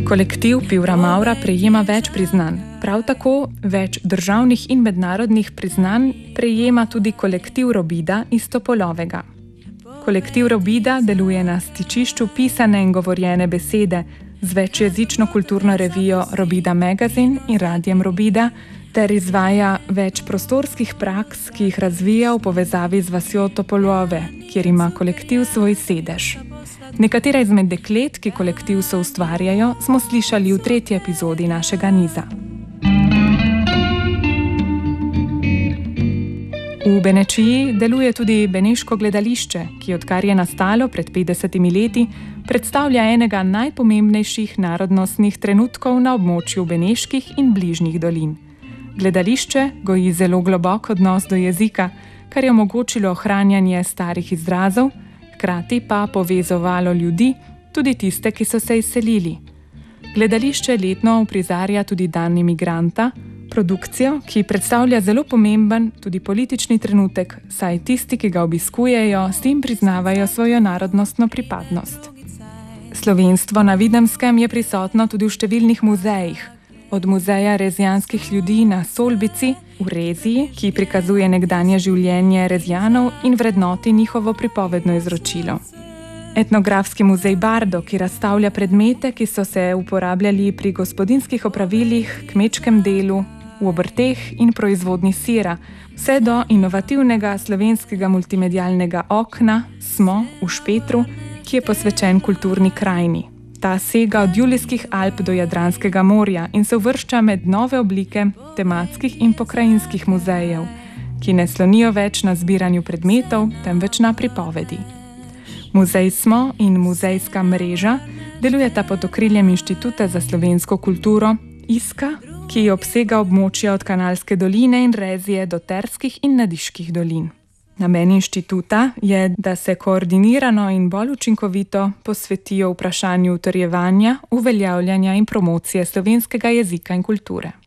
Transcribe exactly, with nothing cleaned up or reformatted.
Kolektiv Pivra Maura prejema več priznanj. Prav tako več državnih in mednarodnih priznanj prejema tudi kolektiv Robida iz Topolovega. Kolektiv Robida deluje na stičišču pisane in govorjene besede z večjezično kulturno revijo Robida Magazine in radiem Robida ter izvaja več prostorskih praks, ki jih razvija v povezavi z vasjo Topolove, kjer ima kolektiv svoj sedež. Nekatera izmed deklet, ki kolektiv soustvarjajo, smo slišali v tretji epizodi našega niza. V Benečiji deluje tudi Beneško gledališče, ki odkar je nastalo pred petdesetimi leti, predstavlja enega najpomembnejših narodnostnih trenutkov na območju beneških in bližnjih dolin. Gledališče goji zelo globok odnos do jezika, kar je omogočilo ohranjanje starih izrazov, hkrati pa povezovalo ljudi, tudi tiste, ki so se izselili. Gledališče letno uprizarja tudi dan imigranta, produkcijo, ki predstavlja zelo pomemben tudi politični trenutek, saj tisti, ki ga obiskujejo, s tem priznavajo svojo narodnostno pripadnost. Slovenstvo na Videmskem je prisotno tudi v številnih muzejih, od muzeja rezijanskih ljudi na Solbici v Reziji, ki prikazuje nekdanje življenje Rezijanov in vrednoti njihovo pripovedno izročilo. Etnografski muzej Bardo, ki razstavlja predmete, ki so se uporabljali pri gospodinjskih opravilih, kmečkem delu, v obrteh in proizvodnji sira, vse do inovativnega slovenskega multimedialnega okna Smo v Špetru, ki je posvečen kulturni krajini. Ta sega od Julijskih Alp do Jadranskega morja in se uvršča med nove oblike tematskih in pokrajinskih muzejev, ki ne slonijo več na zbiranju predmetov, temveč na pripovedi. Muzej Smo in muzejska mreža delujeta pod okriljem Inštituta za slovensko kulturo Iska, ki obsega območja od Kanalske doline in Rezije do Terskih in Nadiških dolin. Namen inštituta je, da se koordinirano in bolj učinkovito posvetijo vprašanju utrjevanja, uveljavljanja in promocije slovenskega jezika in kulture.